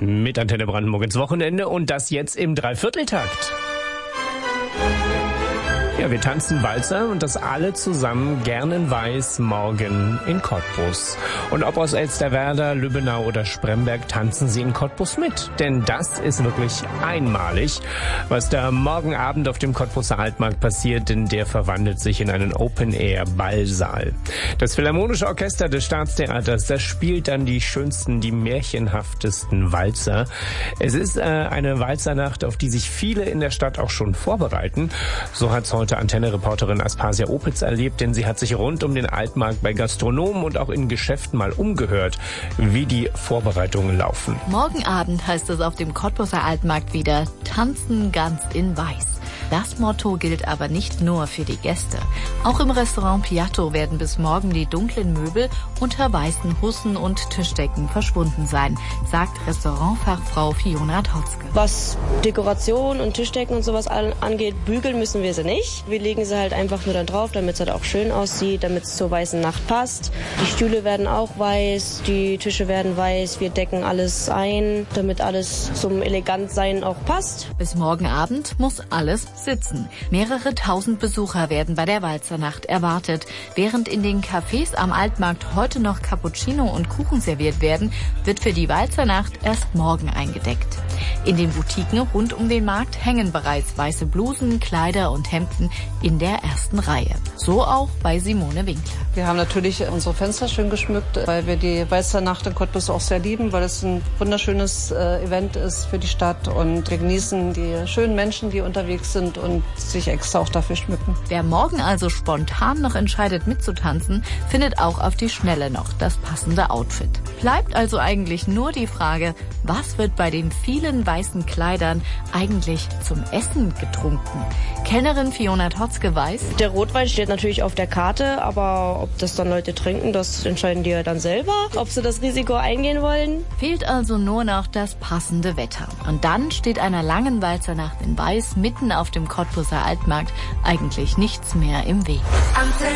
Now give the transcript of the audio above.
Mit Antenne Brandenburg ins Wochenende und das jetzt im Dreivierteltakt. Ja, wir tanzen Walzer und das alle zusammen gern in Weiß morgen in Cottbus. Und ob aus Elsterwerda, Lübbenau oder Spremberg, tanzen Sie in Cottbus mit. Denn das ist wirklich einmalig, was da morgen Abend auf dem Cottbuser Altmarkt passiert, denn der verwandelt sich in einen Open-Air-Ballsaal. Das Philharmonische Orchester des Staatstheaters, das spielt dann die schönsten, die märchenhaftesten Walzer. Es ist eine Walzernacht, auf die sich viele in der Stadt auch schon vorbereiten. So hat's heute Antenne-Reporterin Aspasia Opitz erlebt, denn sie hat sich rund um den Altmarkt bei Gastronomen und auch in Geschäften mal umgehört, wie die Vorbereitungen laufen. Morgen Abend heißt es auf dem Cottbuser Altmarkt wieder Tanzen ganz in Weiß. Das Motto gilt aber nicht nur für die Gäste. Auch im Restaurant Piatto werden bis morgen die dunklen Möbel unter weißen Hussen und Tischdecken verschwunden sein, sagt Restaurantfachfrau Fiona Totzke. Was Dekoration und Tischdecken und sowas angeht, bügeln müssen wir sie nicht. Wir legen sie halt einfach nur da drauf, damit es halt auch schön aussieht, damit es zur weißen Nacht passt. Die Stühle werden auch weiß, die Tische werden weiß, wir decken alles ein, damit alles zum Elegantsein auch passt. Bis morgen Abend muss alles sitzen. Mehrere tausend Besucher werden bei der Walzernacht erwartet. Während in den Cafés am Altmarkt heute noch Cappuccino und Kuchen serviert werden, wird für die Walzernacht erst morgen eingedeckt. In den Boutiquen rund um den Markt hängen bereits weiße Blusen, Kleider und Hemden in der ersten Reihe. So auch bei Simone Winkler. Wir haben natürlich unsere Fenster schön geschmückt, weil wir die Walzernacht in Cottbus auch sehr lieben, weil es ein wunderschönes Event ist für die Stadt und wir genießen die schönen Menschen, die unterwegs sind und sich extra auch dafür schmücken. Wer morgen also spontan noch entscheidet mitzutanzen, findet auch auf die Schnelle noch das passende Outfit. Bleibt also eigentlich nur die Frage, was wird bei den vielen weißen Kleidern eigentlich zum Essen getrunken? Kellnerin Fiona Totzke weiß: Der Rotwein steht natürlich auf der Karte, aber ob das dann Leute trinken, das entscheiden die ja dann selber. Ob sie das Risiko eingehen wollen. Fehlt also nur noch das passende Wetter. Und dann steht einer langen Walzernacht in Weiß mitten auf dem Cottbuser Altmarkt eigentlich nichts mehr im Weg.